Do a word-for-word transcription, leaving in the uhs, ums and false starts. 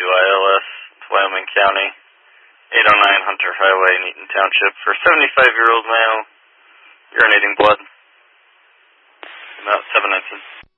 to I L S, Wyoming County, eight oh nine Hunter Highway, Eaton Township, for a seventy-five-year-old male urinating blood. About seven inches.